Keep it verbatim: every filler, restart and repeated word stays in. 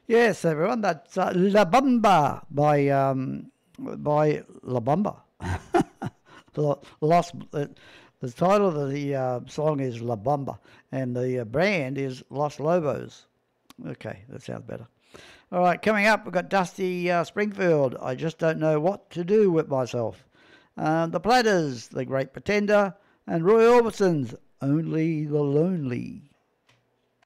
Yes, everyone, that's uh, La Bamba by um, by La Bamba. Lo- Los, uh, the title of the uh, song is La Bamba, and the uh, brand is Los Lobos. Okay, that sounds better. All right, coming up, we've got Dusty uh, Springfield. I just don't know what to do with myself. Um, the Platters, The Great Pretender, and Roy Orbison's Only the Lonely.